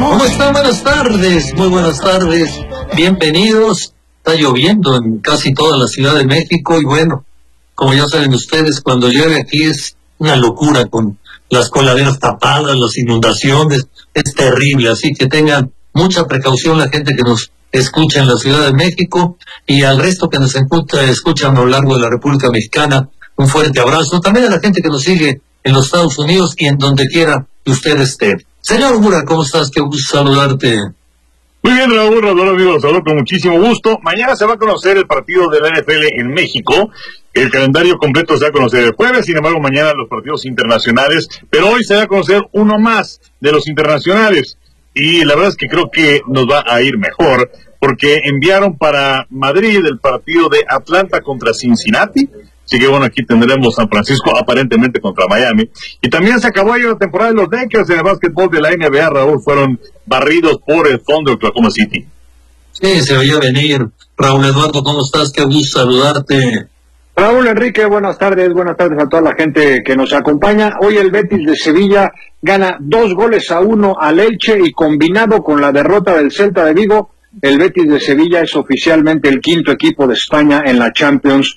¿Cómo están? Buenas tardes, muy buenas tardes. Bienvenidos. Está lloviendo en casi toda la Ciudad de México y bueno, como ya saben ustedes, cuando llueve aquí es una locura con las coladeras tapadas, las inundaciones, es terrible, así que tengan mucha precaución la gente que nos escucha en la Ciudad de México y al resto que nos escuchan a lo largo de la República Mexicana, un fuerte abrazo. También a la gente que nos sigue en los Estados Unidos y en donde quiera que usted esté. Señor Mura, ¿cómo estás? Qué gusto saludarte. Muy bien, Raúl, amigos, saludo con muchísimo gusto. Mañana se va a conocer el partido de la NFL en México. El calendario completo se va a conocer el jueves, sin embargo, mañana los partidos internacionales, pero hoy se va a conocer uno más de los internacionales. Y la verdad es que creo que nos va a ir mejor, porque enviaron para Madrid el partido de Atlanta contra Cincinnati. Así que bueno, aquí tendremos San Francisco aparentemente contra Miami. Y también se acabó ahí la temporada de los Lakers en el básquetbol de la NBA, Raúl. Fueron barridos por el Thunder de Oklahoma City. Sí, se veía venir. Raúl Eduardo, ¿cómo estás? Qué gusto saludarte. Raúl Enrique, buenas tardes a toda la gente que nos acompaña. Hoy el Betis de Sevilla gana 2-1 al Elche y combinado con la derrota del Celta de Vigo, el Betis de Sevilla es oficialmente el quinto equipo de España en la Champions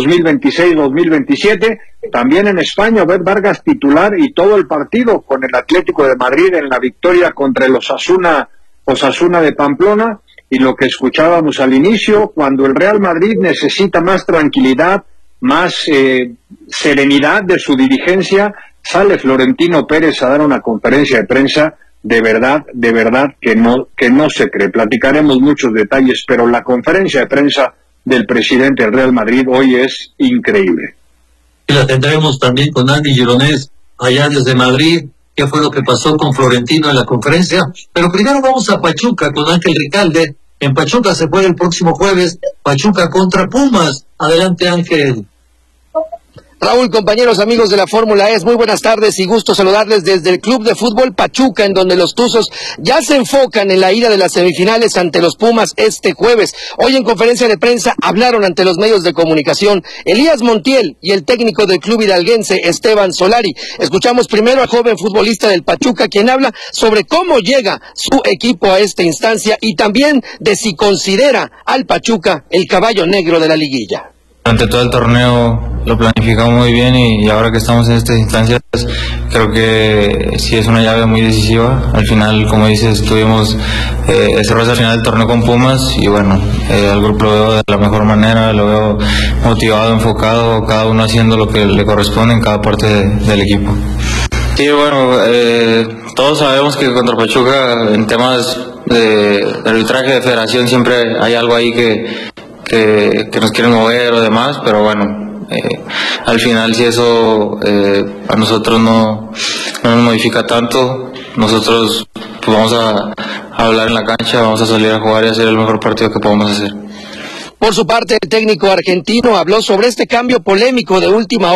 2026-2027. También en España, Obed Vargas titular y todo el partido con el Atlético de Madrid en la victoria contra el Osasuna de Pamplona. Y lo que escuchábamos al inicio, cuando el Real Madrid necesita más tranquilidad, más serenidad de su dirigencia, sale Florentino Pérez a dar una conferencia de prensa. De verdad que no se cree. Platicaremos muchos detalles, pero la conferencia de prensa del presidente del Real Madrid hoy es increíble. Y la tendremos también con Andy Gironés, allá desde Madrid. ¿Qué fue lo que pasó con Florentino en la conferencia? Pero primero vamos a Pachuca con Ángel Ricalde. En Pachuca se juega el próximo jueves, Pachuca contra Pumas. Adelante, Ángel. Raúl, compañeros, amigos de la Fórmula E, muy buenas tardes y gusto saludarles desde el Club de Fútbol Pachuca, en donde los Tuzos ya se enfocan en la ida de las semifinales ante los Pumas este jueves. Hoy en conferencia de prensa hablaron ante los medios de comunicación Elías Montiel y el técnico del club hidalguense Esteban Solari. Escuchamos primero al joven futbolista del Pachuca, quien habla sobre cómo llega su equipo a esta instancia y también de si considera al Pachuca el caballo negro de la liguilla. Durante todo el torneo lo planificamos muy bien y ahora que estamos en estas instancias creo que sí es una llave muy decisiva. Al final, como dices, tuvimos ese roce al final del torneo con Pumas y bueno, al grupo lo veo de la mejor manera, lo veo motivado, enfocado, cada uno haciendo lo que le corresponde en cada parte del equipo. Sí, bueno, todos sabemos que contra Pachuca en temas de arbitraje de federación siempre hay algo ahí que nos quieren mover o demás, pero bueno, al final si eso a nosotros no nos modifica tanto, nosotros pues vamos a hablar en la cancha, vamos a salir a jugar y hacer el mejor partido que podamos hacer. Por su parte, el técnico argentino habló sobre este cambio polémico de última hora